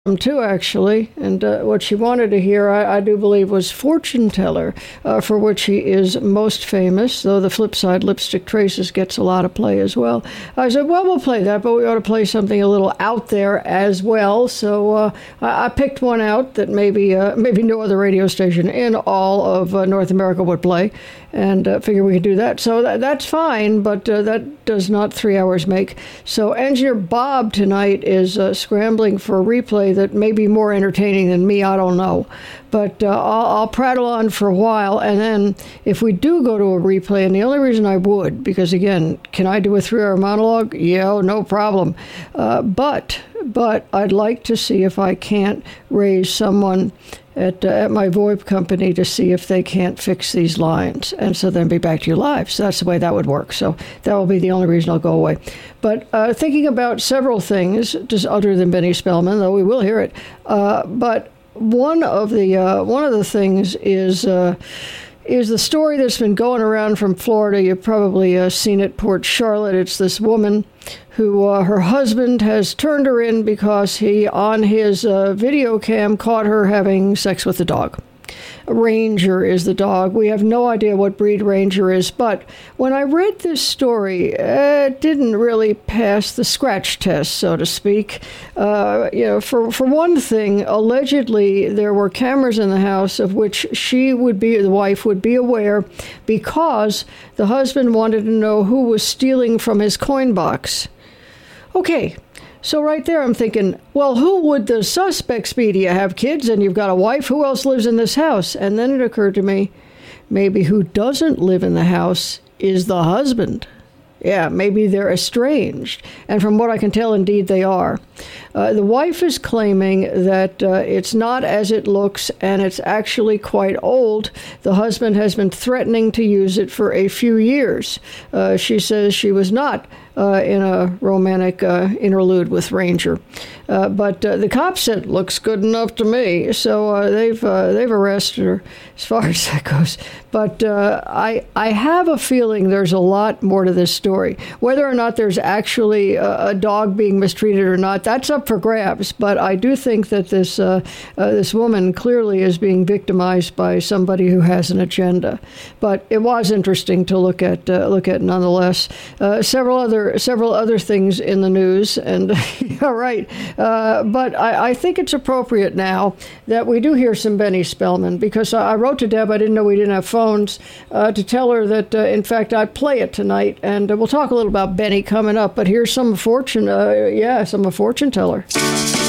too, actually, and what she wanted to hear, I do believe, was Fortune Teller, for which he is most famous, though the flip side, Lipstick Traces, gets a lot of play as well. I said, well, we'll play that, but we ought to play something a little out there as well, so I picked one out that maybe no other radio station in all of North America would play, and figure we could do that. So that's fine, but that does not 3 hours make. So Engineer Bob tonight is scrambling for a replay that may be more entertaining than me, I don't know. But I'll prattle on for a while, and then if we do go to a replay, and the only reason I would, because again, can I do a 3-hour monologue? Yeah, no problem. But I'd like to see if I can't raise someone at my VoIP company to see if they can't fix these lines, and so then be back to you live. So that's the way that would work. So that will be the only reason I'll go away. But thinking about several things, just other than Benny Spellman, though we will hear it. But one of the things is the story that's been going around from Florida. You've probably seen it, Port Charlotte. It's this woman who her husband has turned her in because he, on his video cam, caught her having sex with a dog. Ranger is the dog. We have no idea what breed Ranger is, but when I read this story, it didn't really pass the scratch test, so to speak. For one thing, allegedly there were cameras in the house of which the wife would be aware, because the husband wanted to know who was stealing from his coin box. Okay. So right there, I'm thinking, well, who would the suspects be? Do you have kids and you've got a wife? Who else lives in this house? And then it occurred to me, maybe who doesn't live in the house is the husband. Yeah, maybe they're estranged. And from what I can tell, indeed, they are. The wife is claiming that it's not as it looks, and it's actually quite old. The husband has been threatening to use it for a few years. She says she was not in a romantic interlude with Ranger. But the cop said, looks good enough to me. So they've arrested her as far as that goes. But I have a feeling there's a lot more to this story. Whether or not there's actually a dog being mistreated or not, that's up for grabs. But I do think that this woman clearly is being victimized by somebody who has an agenda. But it was interesting to look at nonetheless. Several other things in the news, and all right. But I think it's appropriate now that we do hear some Benny Spellman, because I wrote to Deb, I didn't know we didn't have phones, to tell her that, in fact, I'd play it tonight, and we'll talk a little about Benny coming up, but here's some Fortune Teller.